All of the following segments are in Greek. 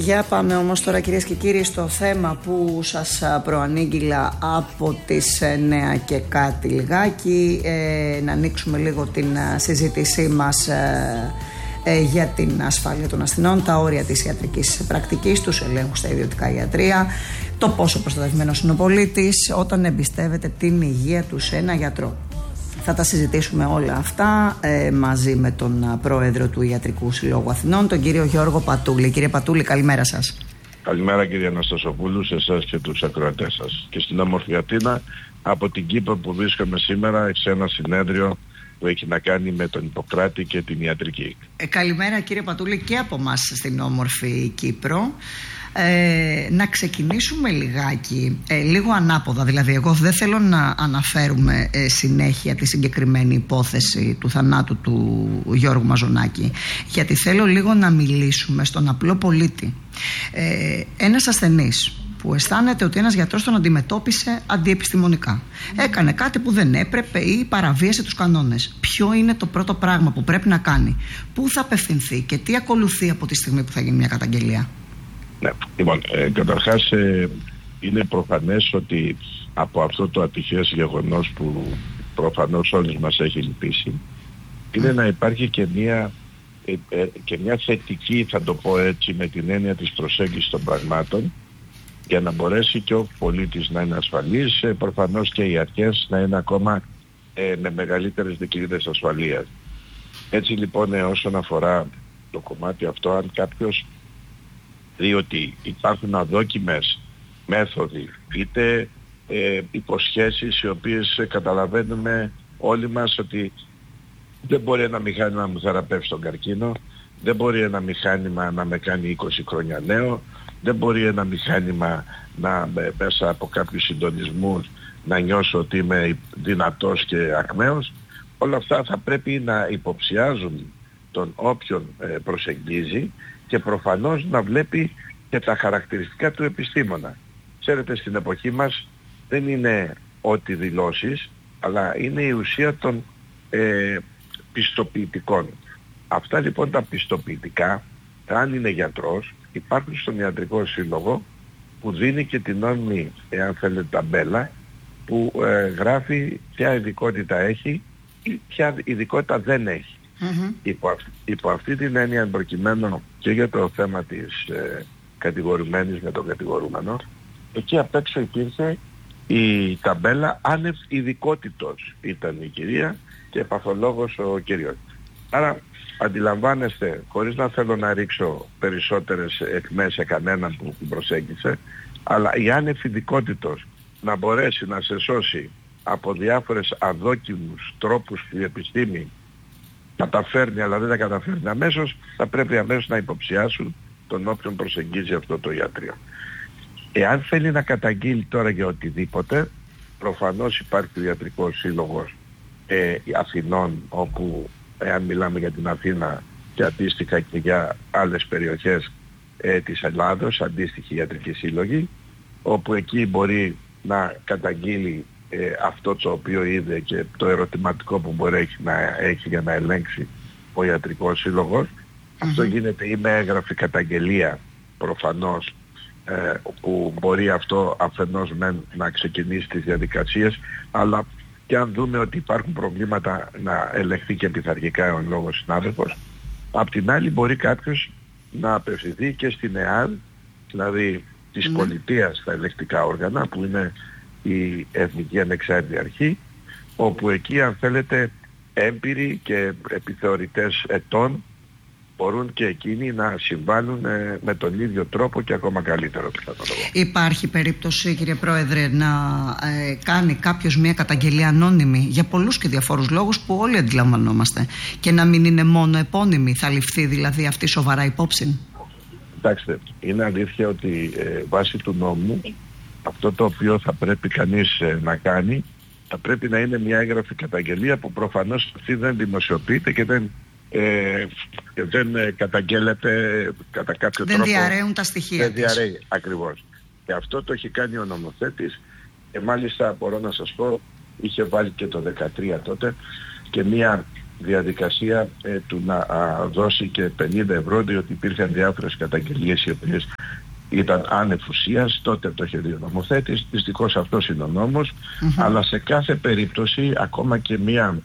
Για πάμε όμως τώρα, κυρίες και κύριοι, στο θέμα που σας προανήγγειλα από τις 9 και κάτι λιγάκι, να ανοίξουμε λίγο την συζήτησή μας για την ασφάλεια των ασθενών, τα όρια της ιατρικής πρακτικής, τους ελέγχους στα ιδιωτικά ιατρεία, το πόσο προστατευμένος είναι ο πολίτης όταν εμπιστεύεται την υγεία του σε ένα γιατρό. Θα τα συζητήσουμε όλα αυτά μαζί με τον πρόεδρο του Ιατρικού Συλλόγου Αθηνών, τον κύριο Γιώργο Πατούλη. Κύριε Πατούλη, καλημέρα σας. Καλημέρα κύριε Αναστασοπούλου, σε εσάς και τους ακροατές σας. Και στην όμορφη Αθήνα, από την Κύπρο που βρίσκομαι σήμερα σε ένα συνέδριο που έχει να κάνει με τον Ιπποκράτη και την ιατρική. Καλημέρα κύριε Πατούλη και από μας στην όμορφη Κύπρο. Να ξεκινήσουμε λιγάκι, λίγο ανάποδα. Δηλαδή, εγώ δεν θέλω να αναφέρουμε συνέχεια τη συγκεκριμένη υπόθεση του θανάτου του Γιώργου Μαζονάκη, γιατί θέλω λίγο να μιλήσουμε στον απλό πολίτη. Ένας ασθενής που αισθάνεται ότι ένας γιατρός τον αντιμετώπισε αντιεπιστημονικά, έκανε κάτι που δεν έπρεπε ή παραβίασε τους κανόνες, ποιο είναι το πρώτο πράγμα που πρέπει να κάνει, πού θα απευθυνθεί και τι ακολουθεί από τη στιγμή που θα γίνει μια καταγγελία? Ναι, λοιπόν, καταρχάς είναι προφανές ότι από αυτό το ατυχές γεγονός που προφανώς όλους μας έχει λυπήσει, είναι να υπάρχει και μια θετική, θα το πω έτσι, με την έννοια της προσέγγισης των πραγμάτων, για να μπορέσει και ο πολίτης να είναι ασφαλής, προφανώς και οι αρχές να είναι ακόμα με μεγαλύτερες δικλείδες ασφαλείας. Έτσι λοιπόν, όσον αφορά το κομμάτι αυτό, αν κάποιος δει ότι υπάρχουν αδόκιμες μέθοδοι, είτε υποσχέσεις οι οποίες καταλαβαίνουμε όλοι μας ότι δεν μπορεί ένα μηχάνημα να μου θεραπεύσει τον καρκίνο, δεν μπορεί ένα μηχάνημα να με κάνει 20 χρόνια νέο, δεν μπορεί ένα μηχάνημα να μέσα από κάποιους συντονισμούς να νιώσω ότι είμαι δυνατός και ακμαίος. Όλα αυτά θα πρέπει να υποψιάζουν τον όποιον προσεγγίζει και προφανώς να βλέπει και τα χαρακτηριστικά του επιστήμονα. Ξέρετε, στην εποχή μας δεν είναι ό,τι δηλώσεις, αλλά είναι η ουσία των πιστοποιητικών. Αυτά λοιπόν τα πιστοποιητικά, αν είναι γιατρός, υπάρχουν στον Ιατρικό Σύλλογο που δίνει και την νόμιμη, εάν θέλετε, ταμπέλα που γράφει ποια ειδικότητα έχει ή ποια ειδικότητα δεν έχει. Υπό αυτή την έννοια, προκειμένου και για το θέμα της κατηγορουμένης με τον κατηγορούμενο, εκεί απ' έξω υπήρχε η ταμπέλα άνευ ειδικότητος, ήταν η κυρία και παθολόγος ο κύριος. Άρα αντιλαμβάνεστε, χωρίς να θέλω να ρίξω περισσότερες εκμές σε κανέναν που την προσέγγισε, αλλά η άνευ ειδικότητος να μπορέσει να σε σώσει από διάφορες αδόκιμους τρόπους που η επιστήμη καταφέρνει αλλά δεν τα καταφέρνει αμέσως, θα πρέπει αμέσως να υποψιάσουν τον όποιον προσεγγίζει αυτό το ιατρείο. Εάν θέλει να καταγγείλει τώρα για οτιδήποτε, προφανώς υπάρχει ο Ιατρικός Σύλλογος Αθηνών, όπου εάν μιλάμε για την Αθήνα και αντίστοιχα και για άλλες περιοχές της Ελλάδος, αντίστοιχοι ιατρικοί σύλλογοι, όπου εκεί μπορεί να καταγγείλει αυτό το οποίο είδε και το ερωτηματικό που μπορεί να έχει για να ελέγξει ο Ιατρικός Σύλλογος. Αυτό γίνεται ή με έγγραφη καταγγελία προφανώς, που μπορεί αυτό αφενός να ξεκινήσει τις διαδικασίες, αλλά και αν δούμε ότι υπάρχουν προβλήματα να ελεγχθεί και πειθαρχικά ο λόγος συνάδελφος. Απ' την άλλη μπορεί κάποιος να απευθυνθεί και στην ΕΑΔ, δηλαδή της πολιτείας στα ελεγκτικά όργανα, που είναι η Εθνική Ανεξάρτητη Αρχή, όπου εκεί, αν θέλετε, έμπειροι και επιθεωρητές ετών μπορούν και εκείνοι να συμβάλλουν με τον ίδιο τρόπο και ακόμα καλύτερο, πιθανότατα. Υπάρχει περίπτωση, κύριε Πρόεδρε, να κάνει κάποιος μια καταγγελία ανώνυμη για πολλούς και διαφόρους λόγους που όλοι αντιλαμβανόμαστε, και να μην είναι μόνο επώνυμη? Θα ληφθεί δηλαδή αυτή σοβαρά υπόψη? Κοιτάξτε, είναι αλήθεια ότι βάσει του νόμου αυτό το οποίο θα πρέπει κανείς να κάνει, θα πρέπει να είναι μια έγγραφη καταγγελία που προφανώς αυτή δεν δημοσιοποιείται και δεν καταγγέλλεται κατά κάποιο τρόπο. Δεν διαρρέουν τα στοιχεία. Δεν διαρρέει, ακριβώς. Και αυτό το έχει κάνει ο νομοθέτης, και μάλιστα μπορώ να σας πω, είχε βάλει και το 2013 τότε και μια διαδικασία του να δώσει και 50 ευρώ, διότι υπήρχαν διάφορες καταγγελίες οι οποίες ήταν άνευ ουσίας. Τότε το είχε δει ο νομοθέτης, δυστυχώς αυτός είναι ο νόμος, αλλά σε κάθε περίπτωση ακόμα και μια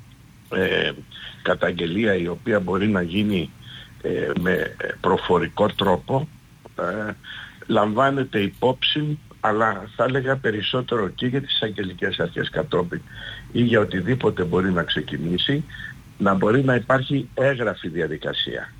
καταγγελία η οποία μπορεί να γίνει με προφορικό τρόπο λαμβάνεται υπόψη, αλλά θα έλεγα περισσότερο και για τις αγγελικές αρχές κατόπιν ή για οτιδήποτε μπορεί να ξεκινήσει, να μπορεί να υπάρχει έγγραφη διαδικασία.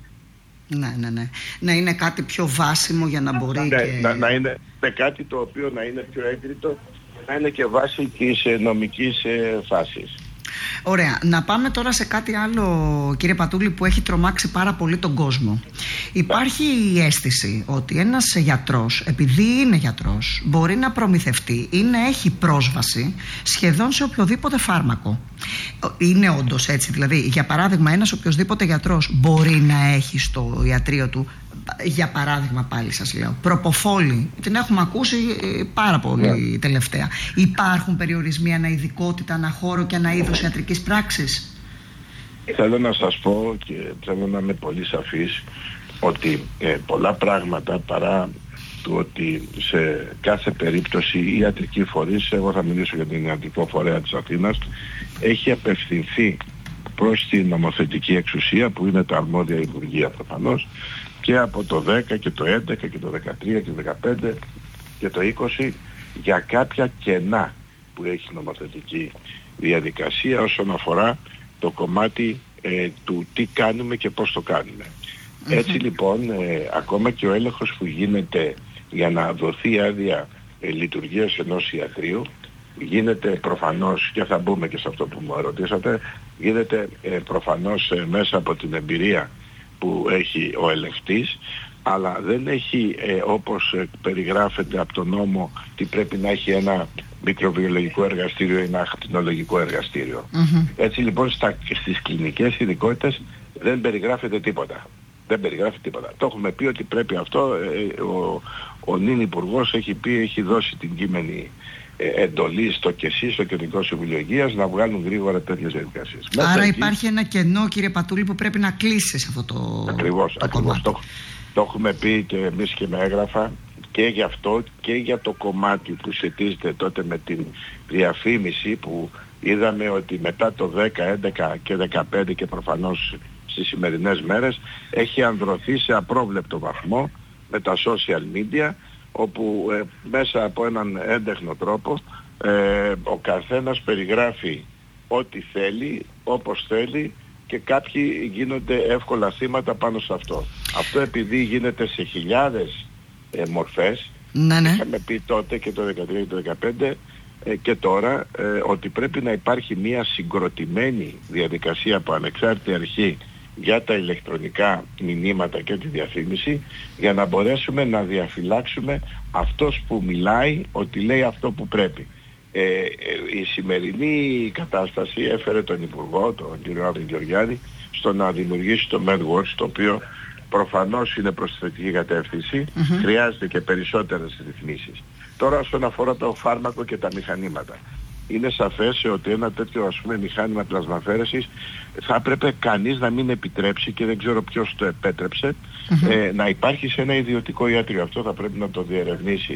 Ναι. Να είναι κάτι πιο βάσιμο για να μπορεί να είναι κάτι το οποίο να είναι πιο έγκριτο, να είναι και βάση της νομικής φάσης. Ωραία. Να πάμε τώρα σε κάτι άλλο, κύριε Πατούλη, που έχει τρομάξει πάρα πολύ τον κόσμο. Υπάρχει η αίσθηση ότι ένας γιατρός, επειδή είναι γιατρός, μπορεί να προμηθευτεί ή να έχει πρόσβαση σχεδόν σε οποιοδήποτε φάρμακο. Είναι όντως έτσι? Δηλαδή, για παράδειγμα, ένας οποιοδήποτε γιατρός μπορεί να έχει στο ιατρείο του, για παράδειγμα, πάλι σας λέω, προποφόλη, την έχουμε ακούσει πάρα πολύ τελευταία. Υπάρχουν περιορισμοί ανά ειδικότητα, ανά χώρο και ανά είδος ιατρικής πράξης? Θέλω να σας πω και θέλω να είμαι πολύ σαφής ότι πολλά πράγματα, παρά του ότι σε κάθε περίπτωση η ιατρική φορείς, εγώ θα μιλήσω για την ιατρικό φορέα της Αθήνας, έχει απευθυνθεί προς την νομοθετική εξουσία που είναι τα αρμόδια υπουργεία προφανώς, και από το 10 και το 11 και το 13 και το 15 και το 20 για κάποια κενά που έχει νομοθετική διαδικασία όσον αφορά το κομμάτι του τι κάνουμε και πώς το κάνουμε. Έτσι λοιπόν ακόμα και ο έλεγχος που γίνεται για να δοθεί άδεια λειτουργίας ενός ιατρείου γίνεται προφανώς, και θα μπούμε και σε αυτό που μου ερωτήσατε, γίνεται προφανώς μέσα από την εμπειρία που έχει ο ελεγχτής, αλλά δεν έχει όπως περιγράφεται από τον νόμο τι πρέπει να έχει ένα μικροβιολογικό εργαστήριο ή ένα ακτινολογικό εργαστήριο. Έτσι λοιπόν στις κλινικές ειδικότητες δεν περιγράφεται τίποτα. Δεν περιγράφει τίποτα. Το έχουμε πει ότι πρέπει αυτό, ο νυν υπουργός έχει πει, έχει δώσει την κείμενη εντολή στο ΚΕΣΥ, στο Κεντρικό Συμβούλιο Υγείας, να βγάλουν γρήγορα τέτοιες διαδικασίες. Άρα υπάρχει ένα κενό, κύριε Πατούλη, που πρέπει να κλείσει σε αυτό το Ακριβώς. Το έχουμε πει και εμείς και με έγγραφα, και για αυτό και για το κομμάτι που σχετίζεται τότε με την διαφήμιση, που είδαμε ότι μετά το 10, 11 και 15 και προφανώς στις σημερινές μέρες έχει ανδρωθεί σε απρόβλεπτο βαθμό με τα social media, όπου μέσα από έναν έντεχνο τρόπο ο καθένας περιγράφει ό,τι θέλει, όπως θέλει, και κάποιοι γίνονται εύκολα θύματα πάνω σε αυτό. Αυτό επειδή γίνεται σε χιλιάδες μορφές, είχαμε πει τότε και το 2013 και το 2015 και τώρα ότι πρέπει να υπάρχει μια συγκροτημένη διαδικασία από ανεξάρτητη αρχή για τα ηλεκτρονικά μηνύματα και τη διαφήμιση, για να μπορέσουμε να διαφυλάξουμε αυτός που μιλάει ότι λέει αυτό που πρέπει. Η σημερινή κατάσταση έφερε τον Υπουργό, τον κύριο Άδη Γεωργιάδη, στο να δημιουργήσει το MedWatch, το οποίο προφανώς είναι προς τη θετική κατεύθυνση, χρειάζεται και περισσότερες ρυθμίσεις. Τώρα όσον αφορά το φάρμακο και τα μηχανήματα, είναι σαφές ότι ένα τέτοιο μηχάνημα πλασμαφέρεσης θα έπρεπε κανείς να μην επιτρέψει, και δεν ξέρω ποιος το επέτρεψε, να υπάρχει σε ένα ιδιωτικό ιατρείο. Αυτό θα πρέπει να το διερευνήσει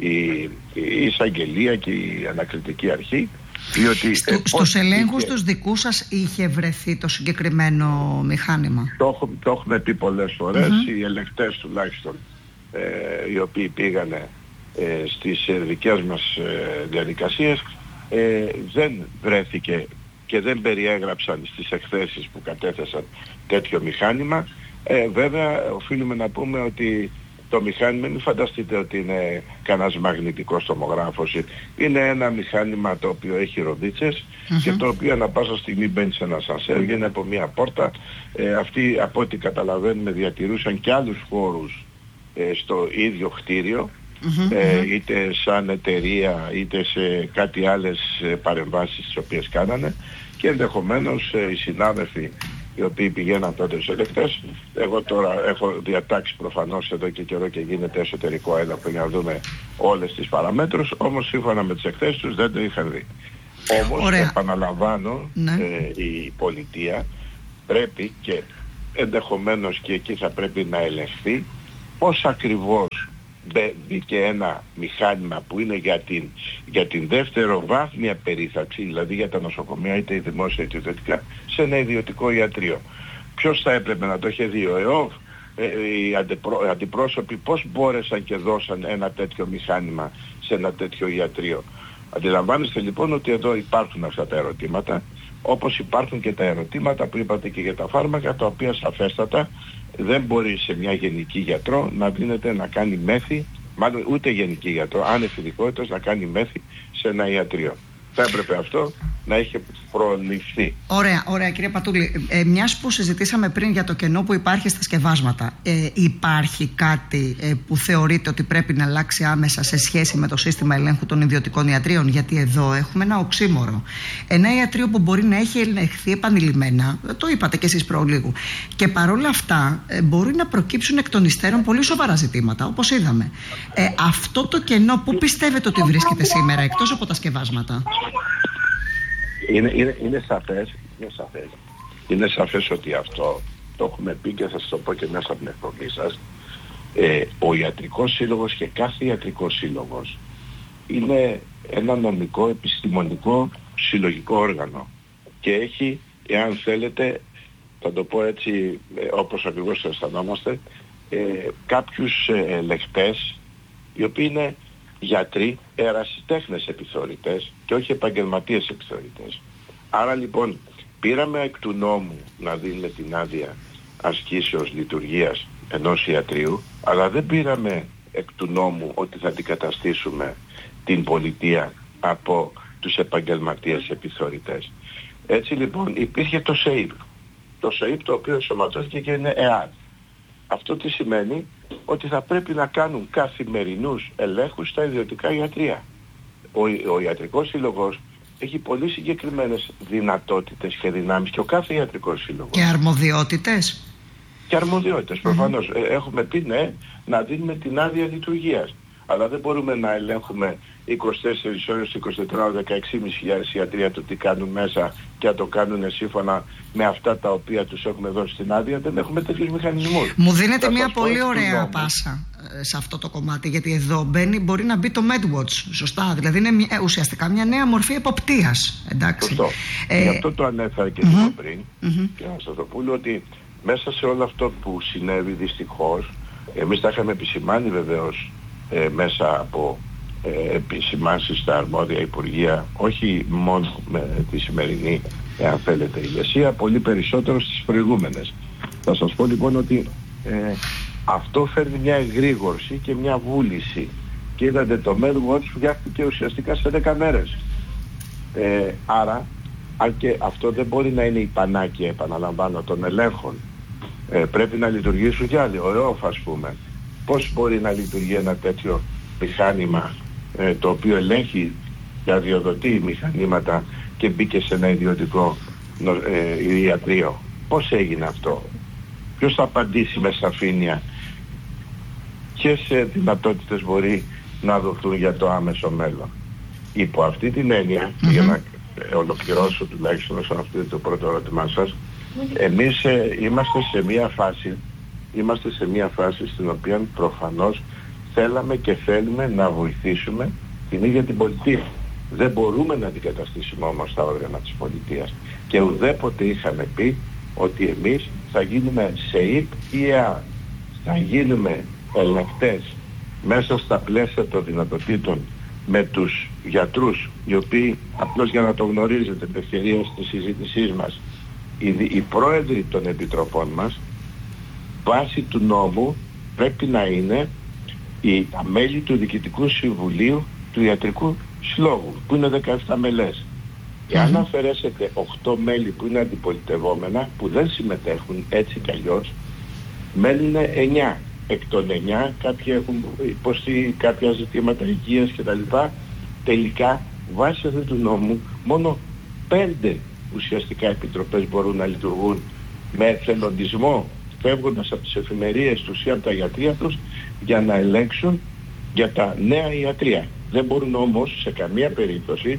η εισαγγελία και η ανακριτική αρχή. Στους ελέγχους τους δικούς σας είχε βρεθεί το συγκεκριμένο μηχάνημα? Το έχουμε πει πολλές φορές. Οι ελεγκτές τουλάχιστον οι οποίοι πήγανε στις δικές μας διαδικασίες δεν βρέθηκε και δεν περιέγραψαν στις εκθέσεις που κατέθεσαν τέτοιο μηχάνημα. Βέβαια οφείλουμε να πούμε ότι το μηχάνημα, μην φανταστείτε ότι είναι κανένας μαγνητικός τομογράφος. Είναι ένα μηχάνημα το οποίο έχει ροδίτσες και το οποίο ανά πάσα στιγμή μπαίνει σε ένα ασανσέρ, βγαίνει από μια πόρτα. Αυτοί, από ό,τι καταλαβαίνουμε, διατηρούσαν και άλλους χώρους στο ίδιο κτίριο, είτε σαν εταιρεία είτε σε κάτι άλλες παρεμβάσεις τις οποίες κάνανε, και ενδεχομένως οι συνάδελφοι οι οποίοι πηγαίναν τότε στους ελεγκτές, εγώ τώρα έχω διατάξει προφανώς εδώ και καιρό και γίνεται εσωτερικό έλεγχο για να δούμε όλες τις παραμέτρους, όμως σύμφωνα με τις εκθέσεις τους δεν το είχαν δει. Όμως επαναλαμβάνω, η πολιτεία πρέπει και ενδεχομένως και εκεί θα πρέπει να ελεγχθεί πώς ακριβώς μπήκε ένα μηχάνημα που είναι για την δευτεροβάθμια περίθαλψη, δηλαδή για τα νοσοκομεία είτε η δημόσια είτε ιδιωτικά, σε ένα ιδιωτικό ιατρείο. Ποιος θα έπρεπε να το είχε δει, ο ΕΟΒ, οι αντιπρόσωποι, πώς μπόρεσαν και δώσαν ένα τέτοιο μηχάνημα σε ένα τέτοιο ιατρείο? Αντιλαμβάνεστε λοιπόν ότι εδώ υπάρχουν αυτά τα ερωτήματα, όπως υπάρχουν και τα ερωτήματα που είπατε και για τα φάρμακα, τα οποία σαφέστατα δεν μπορεί σε μια γενική γιατρό να δίνεται να κάνει μέθη, μάλλον ούτε γενική γιατρό, άνευ ειδικότητας, να κάνει μέθη σε ένα ιατρείο. Θα έπρεπε αυτό να έχει προληφθεί. Ωραία κύριε Πατούλη. Μιας που συζητήσαμε πριν για το κενό που υπάρχει στα σκευάσματα, υπάρχει κάτι που θεωρείτε ότι πρέπει να αλλάξει άμεσα σε σχέση με το σύστημα ελέγχου των ιδιωτικών ιατρίων? Γιατί εδώ έχουμε ένα οξύμορο. Ένα ιατρείο που μπορεί να έχει ελεγχθεί επανειλημμένα, το είπατε κι εσείς προλίγου, και παρόλα αυτά μπορεί να προκύψουν εκ των υστέρων πολύ σοβαρά ζητήματα, όπως είδαμε. Αυτό το κενό που πιστεύετε ότι βρίσκεται σήμερα, εκτός από τα σκευάσματα? Είναι σαφές ότι αυτό το έχουμε πει και θα σας το πω και μέσα από την εκπομπή σας. Ο ιατρικός σύλλογος και κάθε ιατρικός σύλλογος είναι ένα νομικό, επιστημονικό, συλλογικό όργανο και έχει, εάν θέλετε, θα το πω έτσι όπως ακριβώς το αισθανόμαστε, κάποιους ελεγκτές οι οποίοι είναι γιατροί, ερασιτέχνες επιθεωρητές και όχι επαγγελματίες επιθεωρητές. Άρα λοιπόν πήραμε εκ του νόμου να δίνουμε την άδεια ασκήσεως λειτουργίας ενός ιατρείου, αλλά δεν πήραμε εκ του νόμου ότι θα αντικαταστήσουμε την πολιτεία από τους επαγγελματίες επιθεωρητές. Έτσι λοιπόν υπήρχε το ΣΕΙΠ. Το ΣΕΙΠ το οποίο σωματώθηκε και είναι ΕΑΔ. Αυτό τι σημαίνει? Ότι θα πρέπει να κάνουν καθημερινούς ελέγχους στα ιδιωτικά ιατρεία. Ο ιατρικός σύλλογος έχει πολύ συγκεκριμένες δυνατότητες και δυνάμεις και ο κάθε ιατρικός σύλλογος. Και αρμοδιότητες. Και αρμοδιότητες, προφανώς. Έχουμε πει ναι, να δίνουμε την άδεια λειτουργίας. Αλλά δεν μπορούμε να ελέγχουμε 24 ώρες, 24 ώρες, 16.500 ιατρία το τι κάνουν μέσα και να το κάνουν σύμφωνα με αυτά τα οποία τους έχουμε δώσει την άδεια. Δεν έχουμε τέτοιους μηχανισμούς. Μου δίνετε μια πολύ ωραία πάσα σε αυτό το κομμάτι, γιατί εδώ μπορεί να μπει το MedWatch, σωστά? Δηλαδή είναι ουσιαστικά μια νέα μορφή εποπτείας, εντάξει. Σωστό. Γι' αυτό το ανέφερα και λίγο πριν και να σας το πω ότι μέσα σε όλο αυτό που συνέβη δυστυχώς, εμείς τα είχαμε επισημάνει βεβαίως μέσα από επισημάνσεις στα αρμόδια υπουργεία, όχι μόνο με τη σημερινή, εάν θέλετε, ηγεσία, πολύ περισσότερο στις προηγούμενες. Θα σας πω λοιπόν ότι αυτό φέρνει μια εγρήγορση και μια βούληση. Και είδατε το MedWatch φτιάχτηκε ουσιαστικά σε 10 μέρες. Άρα, αν και αυτό δεν μπορεί να είναι η πανάκια, επαναλαμβάνω, των ελέγχων, πρέπει να λειτουργήσουν κι άλλοι. Ο ΕΟΦ, ας πούμε. Πώς μπορεί να λειτουργεί ένα τέτοιο μηχάνημα το οποίο ελέγχει και αδειοδοτεί μηχανήματα και μπήκε σε ένα ιδιωτικό ιατρείο? Πώς έγινε αυτό? Ποιος θα απαντήσει με σαφήνεια? Ποιες δυνατότητες μπορεί να δοθούν για το άμεσο μέλλον? Υπό αυτή την έννοια, για να ολοκληρώσω τουλάχιστον όσον αυτό το πρώτο ερώτημά σας, εμείς είμαστε σε μια φάση στην οποία προφανώς θέλαμε και θέλουμε να βοηθήσουμε την ίδια την πολιτεία. Δεν μπορούμε να αντικαταστήσουμε όμως τα όργανα της πολιτείας και ουδέποτε είχαμε πει ότι εμείς θα γίνουμε ΣΕΙΠ ή ΕΑ. Θα γίνουμε ελεγκτές μέσα στα πλαίσια των δυνατοτήτων με τους γιατρούς, οι οποίοι, απλώς για να το γνωρίζετε με ευκαιρία της συζήτησής μας, οι πρόεδροι των επιτροπών μας βάσει του νόμου πρέπει να είναι τα μέλη του Διοικητικού Συμβουλίου του Ιατρικού Συλλόγου, που είναι 17 μελές. Εάν αφαιρέσετε 8 μέλη που είναι αντιπολιτευόμενα, που δεν συμμετέχουν έτσι κι αλλιώς, μένουν 9. Εκ των 9 κάποιοι έχουν υποστεί κάποια ζητήματα υγείας κτλ. Τελικά, βάσει αυτού του νόμου, μόνο 5 ουσιαστικά επιτροπές μπορούν να λειτουργούν με εθελοντισμό, φεύγοντας από τις εφημερίες τους ή από τα ιατρεία τους, για να ελέγξουν για τα νέα ιατρεία. Δεν μπορούν όμως σε καμία περίπτωση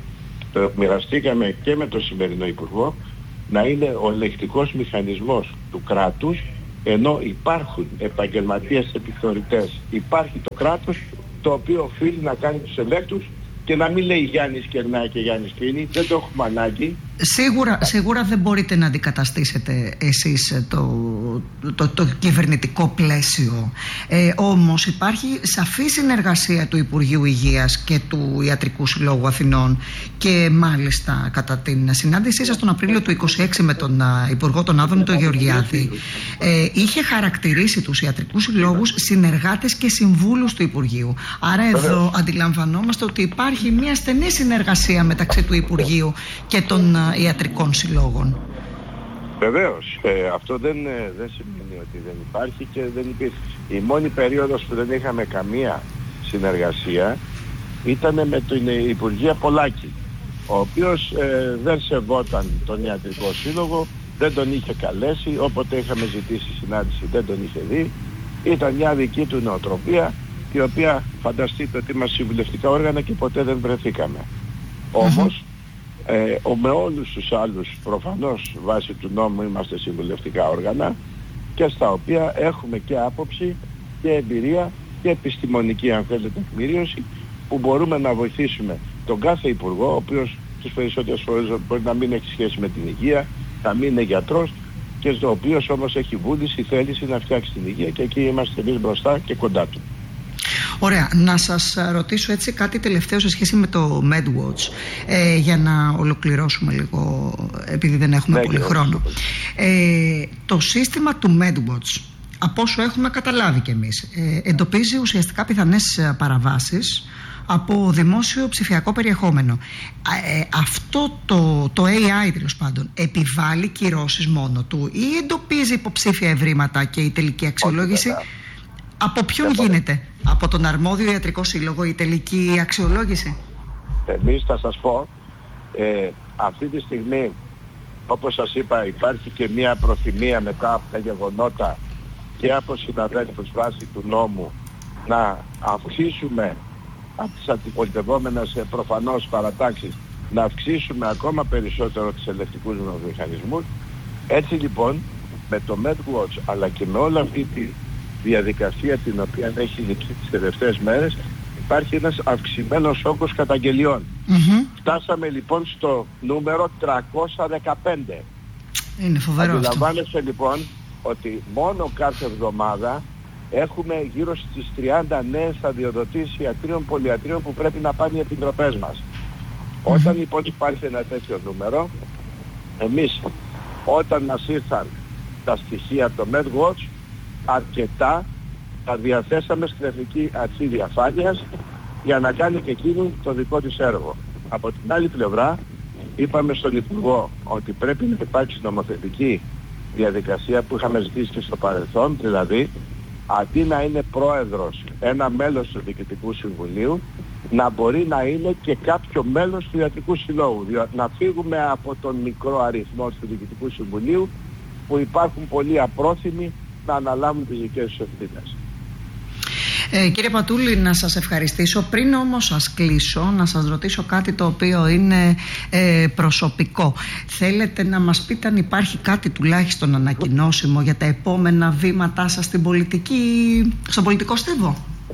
το μοιραστήκαμε και με τον σημερινό Υπουργό, να είναι ο ελεγκτικός μηχανισμός του κράτους, ενώ υπάρχουν επαγγελματίες επιθεωρητές, υπάρχει το κράτος το οποίο οφείλει να κάνει τους ελέγχους και να μην λέει Γιάννης κερνάει και Γιάννης κρίνει. Δεν το έχουμε ανάγκη. Σίγουρα δεν μπορείτε να αντικαταστήσετε εσείς το κυβερνητικό πλαίσιο. Όμως υπάρχει σαφή συνεργασία του Υπουργείου Υγείας και του Ιατρικού Συλλόγου Αθηνών, και μάλιστα κατά την συνάντησή σας τον Απρίλιο του 2026 με τον Υπουργό των Άδων, τον Γεωργιάδη, είχε χαρακτηρίσει τους ιατρικούς συλλόγους συνεργάτες και συμβούλους του Υπουργείου. Άρα εδώ αντιλαμβανόμαστε ότι υπάρχει μια στενή συνεργασία μεταξύ του Υπουργείου και των ιατρικών συλλόγων. Βεβαίως. Αυτό δεν σημαίνει ότι δεν υπάρχει και δεν υπήρχε. Η μόνη περίοδος που δεν είχαμε καμία συνεργασία ήταν με την Υπουργεία Πολάκη, ο οποίος δεν σεβόταν τον Ιατρικό Σύλλογο, δεν τον είχε καλέσει, όποτε είχαμε ζητήσει συνάντηση δεν τον είχε δει. Ήταν μια δική του νοοτροπία, η οποία φανταστείτε ότι είμαστε συμβουλευτικά όργανα και ποτέ δεν βρεθήκαμε. Όμως με όλους τους άλλους προφανώς βάσει του νόμου είμαστε συμβουλευτικά όργανα, και στα οποία έχουμε και άποψη και εμπειρία και επιστημονική, αν θέλετε, τεκμηρίωση, που μπορούμε να βοηθήσουμε τον κάθε υπουργό, ο οποίος τις περισσότερες φορές μπορεί να μην έχει σχέση με την υγεία, να μην είναι γιατρός, και στο οποίος όμως έχει βούληση, θέληση να φτιάξει την υγεία, και εκεί είμαστε εμείς μπροστά και κοντά του. Ωραία. Να σας ρωτήσω έτσι κάτι τελευταίο σε σχέση με το MedWatch, για να ολοκληρώσουμε λίγο, επειδή δεν έχουμε πολύ χρόνο. Το σύστημα του MedWatch, από όσο έχουμε καταλάβει κι εμείς, εντοπίζει ουσιαστικά πιθανές παραβάσεις από δημόσιο ψηφιακό περιεχόμενο. Αυτό το AI τέλος πάντων επιβάλλει κυρώσεις μόνο του, ή εντοπίζει υποψήφια ευρήματα και η τελική αξιολόγηση από ποιον γίνεται? Από τον αρμόδιο ιατρικό σύλλογο η τελική αξιολόγηση? Εμείς θα σας πω, αυτή τη στιγμή, όπως σας είπα, υπάρχει και μια προθυμία μετά από τα γεγονότα και από συναδέλφους βάσει του νόμου να αυξήσουμε από τις αντιπολιτευόμενες προφανώς παρατάξεις, να αυξήσουμε ακόμα περισσότερο τις ελεκτικούς μηχανισμούς. Έτσι λοιπόν με το MedWatch αλλά και με όλη αυτή τη διαδικασία την οποία έχει ληφθεί τις τελευταίες μέρες, υπάρχει ένας αυξημένος όγκος καταγγελιών. Φτάσαμε λοιπόν στο νούμερο 315. Είναι φοβερό. Αντιλαμβάνεσαι λοιπόν ότι μόνο κάθε εβδομάδα έχουμε γύρω στις 30 νέες αδειοδοτήσεις ιατρίων πολυιατρίων που πρέπει να πάνε οι επιτροπές μας. Όταν λοιπόν υπάρχει ένα τέτοιο νούμερο, εμείς όταν μας ήρθαν τα στοιχεία από το MedWatch, αρκετά τα διαθέσαμε στην Εθνική Αρχή Διαφάνειας για να κάνει και εκείνη το δικό της έργο. Από την άλλη πλευρά είπαμε στον Υπουργό ότι πρέπει να υπάρξει νομοθετική διαδικασία που είχαμε ζητήσει και στο παρελθόν, δηλαδή αντί να είναι πρόεδρος ένα μέλος του Διοικητικού Συμβουλίου, να μπορεί να είναι και κάποιο μέλος του Ιατρικού Συλλόγου, να φύγουμε από τον μικρό αριθμό του Διοικητικού Συμβουλίου που υπάρχουν πολλοί απρόθυμοι να αναλάβουν τις δικές τους ευθύνες. Κύριε Πατούλη, να σας ευχαριστήσω. Πριν όμως σας κλείσω, να σας ρωτήσω κάτι το οποίο είναι προσωπικό. Θέλετε να μας πείτε αν υπάρχει κάτι τουλάχιστον ανακοινώσιμο για τα επόμενα βήματά σας στην πολιτική, στον πολιτικό στίβο?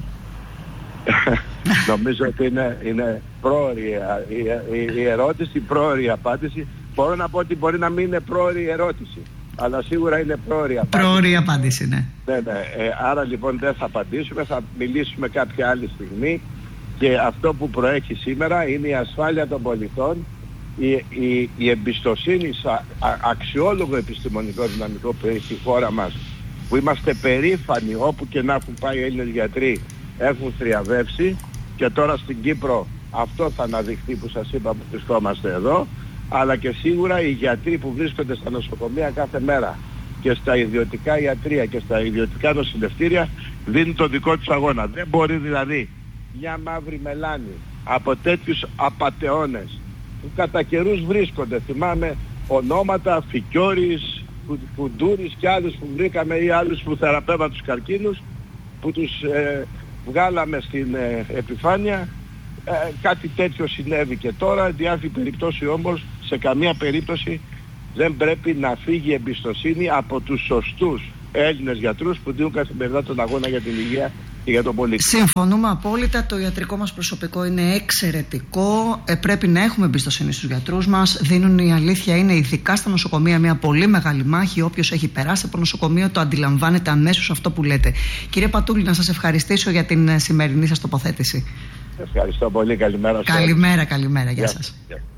Νομίζω ότι είναι πρόωρη η ερώτηση, πρόωρη απάντηση. Μπορώ να πω ότι μπορεί να μην είναι πρόωρη η ερώτηση, αλλά σίγουρα είναι πρόωρη απάντηση. Πρόωρη απάντηση, ναι. Ναι. Άρα λοιπόν δεν θα απαντήσουμε, θα μιλήσουμε κάποια άλλη στιγμή, και αυτό που προέχει σήμερα είναι η ασφάλεια των πολιτών, η εμπιστοσύνη σε αξιόλογο επιστημονικό δυναμικό που έχει η χώρα μας, που είμαστε περήφανοι όπου και να έχουν πάει οι Έλληνες γιατροί, έχουν θριαβεύσει, και τώρα στην Κύπρο αυτό θα αναδειχθεί που σας είπα που βρισκόμαστε εδώ, αλλά και σίγουρα οι γιατροί που βρίσκονται στα νοσοκομεία κάθε μέρα και στα ιδιωτικά ιατρεία και στα ιδιωτικά νοσηλευτήρια δίνουν το δικό τους αγώνα. Δεν μπορεί δηλαδή μια μαύρη μελάνη από τέτοιους απατεώνες που κατά καιρούς βρίσκονται, θυμάμαι ονόματα Φικιώρης, Κουντούρης και άλλους που βρήκαμε, ή άλλους που θεραπεύαν τους καρκίνους, που τους βγάλαμε στην επιφάνεια κάτι τέτοιο συνέβη και τώρα. Διάφορη περιπτώσει όμως, σε καμία περίπτωση δεν πρέπει να φύγει εμπιστοσύνη από τους σωστούς Έλληνες γιατρούς που δίνουν καθημερινά τον αγώνα για την υγεία και για τον πολίτη. Συμφωνούμε απόλυτα. Το ιατρικό μας προσωπικό είναι εξαιρετικό. Πρέπει να έχουμε εμπιστοσύνη στους γιατρούς μας. Δίνουν, η αλήθεια είναι, ειδικά στα νοσοκομεία, μια πολύ μεγάλη μάχη. Όποιος έχει περάσει από νοσοκομείο το αντιλαμβάνεται αμέσως αυτό που λέτε. Κύριε Πατούλη, να σας ευχαριστήσω για την σημερινή σας τοποθέτηση. Ευχαριστώ πολύ. Καλημέρα. Καλημέρα. Γεια σας.